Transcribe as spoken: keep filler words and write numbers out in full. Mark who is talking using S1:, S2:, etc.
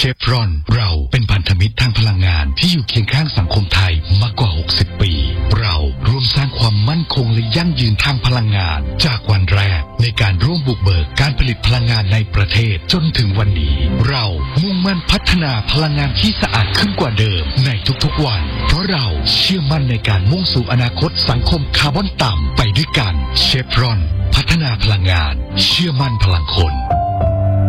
S1: ฟรอนเราเป็นพันธมิตรทางพลังงานที่อยู่เคียงข้างสังคมไทยมากกว่าหกสิบปีเราร่วมสร้างความมั่นคงและยั่งยืนทางพลังงานจากวันแรกในการร่วมบุกเบิกการผลิตพลังงานในประเทศจนถึงวันนี้เรามุ่งมั่นพัฒนาพลังงานที่สะอาดขึ้นกว่าเดิมในทุกๆวันเพราะเราเชื่อมั่นในการมุ่งสู่อนาคตสังคมคาร์บอนต่ำไปด้วยกันเชฟรอนพัฒนาพลังงานเชื่อมั่นพลังคน